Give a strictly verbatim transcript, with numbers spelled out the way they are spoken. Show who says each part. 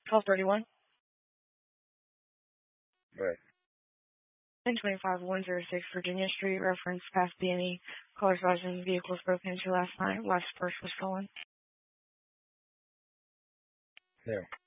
Speaker 1: twelve thirty-one.
Speaker 2: Right.
Speaker 1: ten twenty-five one oh six Virginia Street, reference past B and E. Caller advising vehicles broken into last night. Last purse was stolen.
Speaker 2: Yeah.